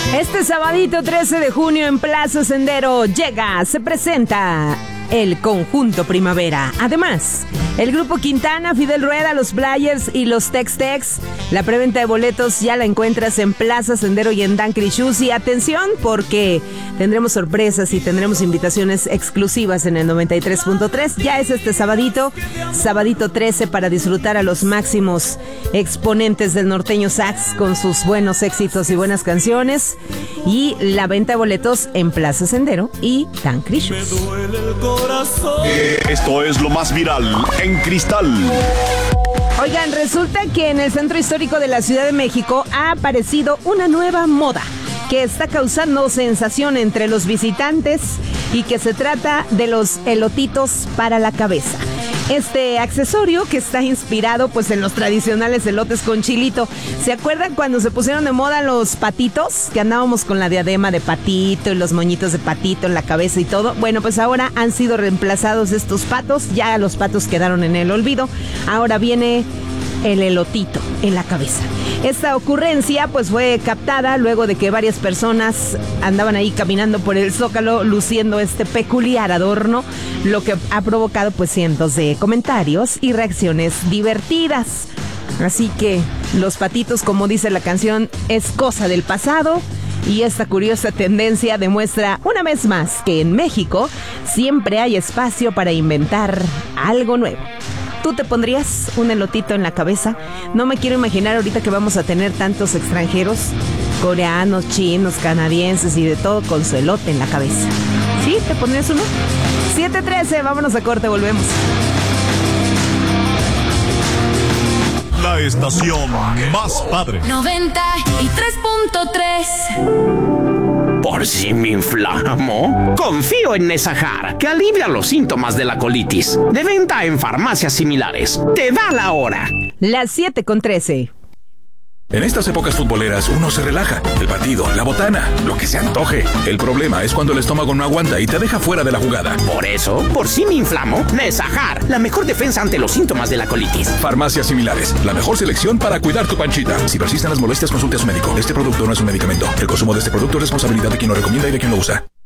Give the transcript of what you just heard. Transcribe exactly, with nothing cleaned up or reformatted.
Este sabadito trece de junio en Plaza Sendero llega, se presenta el Conjunto Primavera. Además, el Grupo Quintana, Fidel Rueda, los Players y los Tex Tex. La preventa de boletos ya la encuentras en Plaza Sendero y en Dan Crishus. Y atención, porque tendremos sorpresas y tendremos invitaciones exclusivas en el noventa y tres punto tres. Ya es este sabadito, sabadito trece, para disfrutar a los máximos exponentes del norteño sax con sus buenos éxitos y buenas canciones. Y la venta de boletos en Plaza Sendero y Dan Crishus. Esto es lo más viral en Cristal. Oigan, resulta que en el centro histórico de la Ciudad de México ha aparecido una nueva moda que está causando sensación entre los visitantes y que se trata de los elotitos para la cabeza. Este accesorio que está inspirado pues en los tradicionales elotes con chilito. ¿Se acuerdan cuando se pusieron de moda los patitos? Que andábamos con la diadema de patito y los moñitos de patito en la cabeza y todo. Bueno, pues ahora han sido reemplazados estos patos. Ya los patos quedaron en el olvido. Ahora viene el elotito en la cabeza. Esta ocurrencia pues fue captada luego de que varias personas andaban ahí caminando por el Zócalo luciendo este peculiar adorno, lo que ha provocado pues cientos de comentarios y reacciones divertidas. Así que los patitos, como dice la canción, es cosa del pasado. Y esta curiosa tendencia demuestra una vez más que en México siempre hay espacio para inventar algo nuevo. ¿Tú te pondrías un elotito en la cabeza? No me quiero imaginar ahorita que vamos a tener tantos extranjeros, coreanos, chinos, canadienses y de todo con su elote en la cabeza. ¿Sí? ¿Te pondrías uno? siete trece, vámonos a corte, volvemos. La estación más padre. noventa y tres punto tres. ¿Por si me inflamo? Confío en Nesajar, que alivia los síntomas de la colitis. De venta en farmacias similares. Te da la hora. Las siete con trece. En estas épocas futboleras uno se relaja. El partido, la botana, lo que se antoje. El problema es cuando el estómago no aguanta y te deja fuera de la jugada. Por eso, por si me inflamo, Nesajar, la mejor defensa ante los síntomas de la colitis. Farmacias similares, la mejor selección para cuidar tu panchita. Si persisten las molestias, consulte a su médico. Este producto no es un medicamento. El consumo de este producto es responsabilidad de quien lo recomienda y de quien lo usa.